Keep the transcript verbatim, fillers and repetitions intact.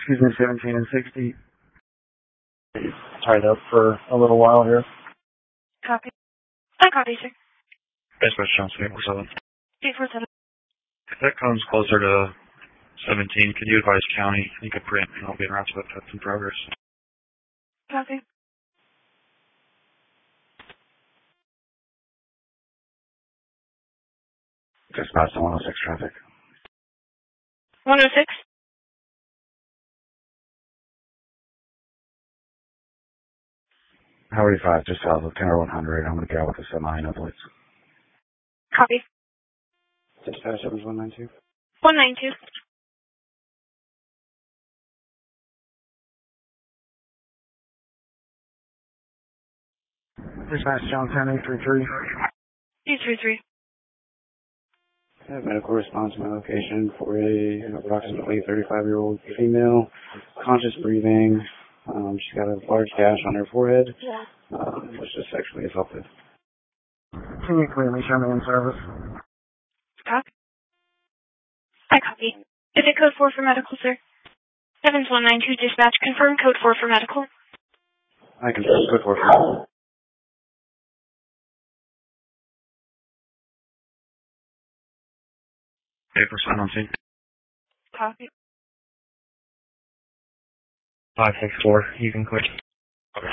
Excuse me, seventeen and sixty. Tied up for a little while here. Copy. I copy, sir. Dispatch Johnson, eight four seven. eight four seven. If that comes closer to seventeen, could you advise county? You could print, and I'll be around to it. That's in progress. Copy. Dispatch to one oh six traffic. one oh six? Highway five, just south of Kenner one hundred. I'm going to get out with a semi, no plates. Copy. Dispatch, that was one nine two. one nine two. Dispatch, John ten, eight three three. eight three three. I have medical response to my location for a approximately thirty-five-year-old female, conscious breathing. Um, she's got a large gash on her forehead, Yeah. um, which is sexually assaulted. Can you clearly show me in service? Copy. I copy. Is it code four for medical, sir? Evans one nine two dispatch. Confirm code four for medical. I can good for you. eight percent on scene. Copy. five six four, you can quit.